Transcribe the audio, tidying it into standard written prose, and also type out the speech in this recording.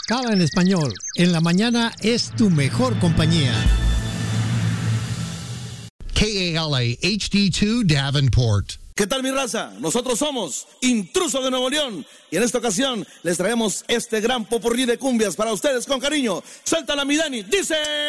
Escala en español. En la mañana es tu mejor compañía. KALA HD2 Davenport. ¿Qué tal, mi raza? Nosotros somos Intrusos de Nuevo León y en esta ocasión les traemos este gran popurrí de cumbias para ustedes con cariño. Suéltala, mi Dani, dice...